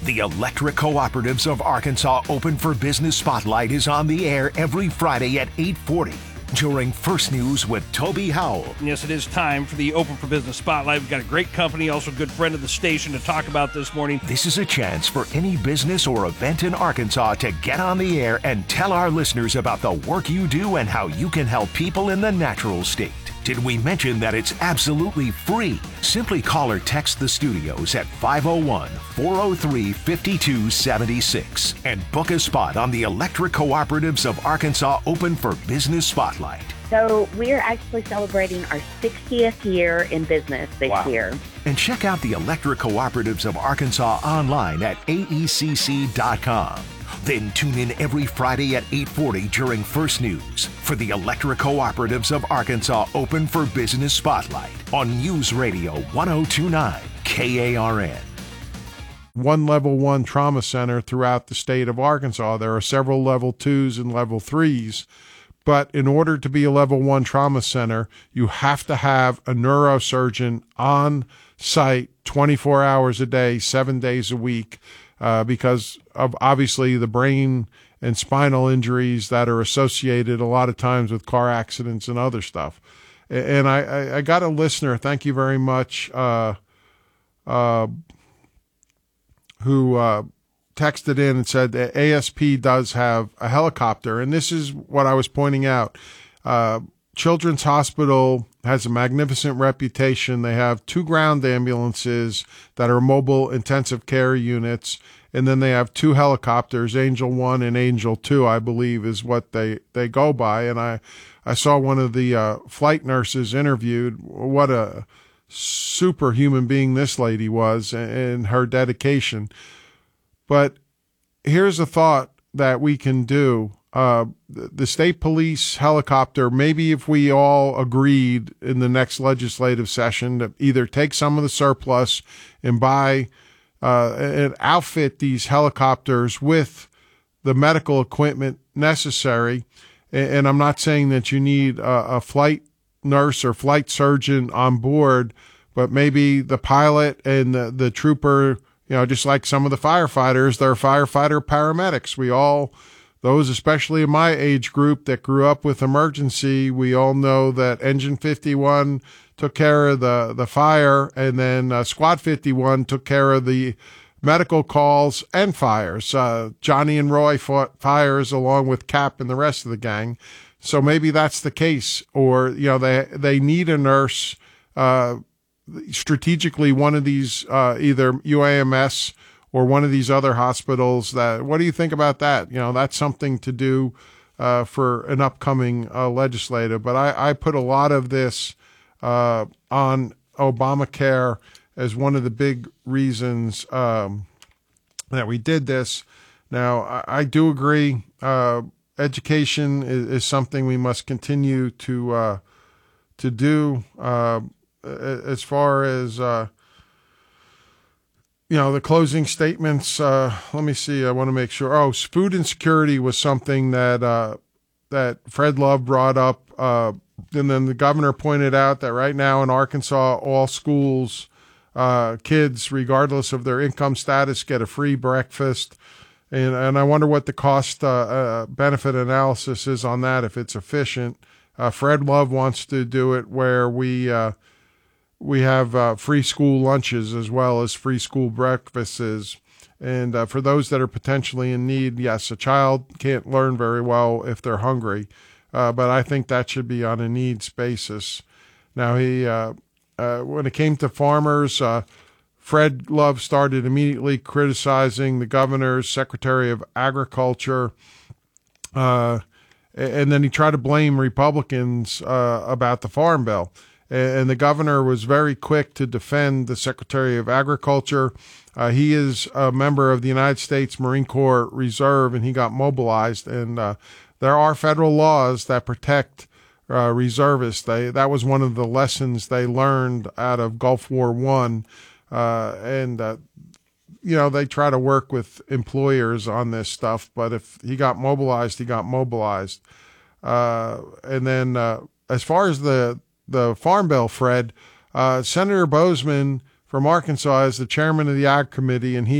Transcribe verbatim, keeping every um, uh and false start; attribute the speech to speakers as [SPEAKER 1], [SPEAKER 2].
[SPEAKER 1] The Electric Cooperatives of Arkansas Open for Business Spotlight is on the air every Friday at eight forty during First News with Toby Howell.
[SPEAKER 2] Yes, it is time for the Open for Business Spotlight. We've got a great company, also a good friend of the station to talk about this morning.
[SPEAKER 1] This is a chance for any business or event in Arkansas to get on the air and tell our listeners about the work you do and how you can help people in the natural state. Did we mention that it's absolutely free? Simply call or text the studios at five oh one, four oh three, five two seven six and book a spot on the Electric Cooperatives of Arkansas Open for Business Spotlight.
[SPEAKER 3] So we're actually celebrating our sixtieth year in business this
[SPEAKER 2] Wow.
[SPEAKER 3] year.
[SPEAKER 1] And check out the Electric Cooperatives of Arkansas online at A E C C dot com. Then tune in every Friday at eight forty during First News for the Electric Cooperatives of Arkansas Open for Business Spotlight on News Radio one oh two point nine K A R N.
[SPEAKER 4] One level one trauma center throughout the state of Arkansas. There are several level twos and level threes. But in order to be a level one trauma center, you have to have a neurosurgeon on site twenty-four hours a day, seven days a week, uh, because of obviously the brain and spinal injuries that are associated a lot of times with car accidents and other stuff. And I, I, I got a listener, thank you very much, uh, uh, who uh, texted in and said that A S P does have a helicopter. And this is what I was pointing out. Uh, Children's Hospital has a magnificent reputation. They have two ground ambulances that are mobile intensive care units. And then they have two helicopters, Angel One and Angel Two, I believe is what they, they go by. And I, I saw one of the uh, flight nurses interviewed. What a superhuman being this lady was and, and her dedication. But here's a thought that we can do. Uh, the state police helicopter, maybe if we all agreed in the next legislative session to either take some of the surplus and buy uh, and outfit these helicopters with the medical equipment necessary. And, and I'm not saying that you need a, a flight nurse or flight surgeon on board, but maybe the pilot and the, the trooper, you know, just like some of the firefighters, they're firefighter paramedics. We all, those especially in my age group that grew up with emergency, we all know that Engine fifty-one took care of the, the fire, and then uh, Squad fifty-one took care of the medical calls and fires. Uh, Johnny and Roy fought fires along with Cap and the rest of the gang. So maybe that's the case. Or, you know, they, they need a nurse, uh, strategically one of these, uh, either U A M S or one of these other hospitals. That, what do you think about that? You know, that's something to do, uh, for an upcoming, uh, legislative. But I, I put a lot of this, uh, on Obamacare as one of the big reasons, um, that we did this. Now, I, I do agree, uh, education is, is something we must continue to, uh, to do, uh, as far as, uh, you know, the closing statements. Uh, let me see. I want to make sure. Oh, food insecurity was something that, uh, that Fred Love brought up. Uh, and then the governor pointed out that right now in Arkansas, all schools, uh, kids, regardless of their income status, get a free breakfast. And, and I wonder what the cost, uh, uh, benefit analysis is on that, if it's efficient. Uh, Fred Love wants to do it where we, uh, we have, uh, free school lunches as well as free school breakfasts. And, uh, for those that are potentially in need, yes, a child can't learn very well if they're hungry. Uh, but I think that should be on a needs basis. Now he, uh, uh, when it came to farmers, uh, Fred Love started immediately criticizing the governor's Secretary of Agriculture, uh, and then he tried to blame Republicans uh, about the Farm Bill. And the governor was very quick to defend the Secretary of Agriculture. Uh, he is a member of the United States Marine Corps Reserve, and he got mobilized. And uh, there are federal laws that protect uh, reservists. They, that was one of the lessons they learned out of Gulf War One. Uh, and, uh, you know, they try to work with employers on this stuff, but if he got mobilized, he got mobilized. Uh, and then, uh, as far as the, the Farm Bill, Fred, uh, Senator Bozeman from Arkansas is the chairman of the Ag Committee, and he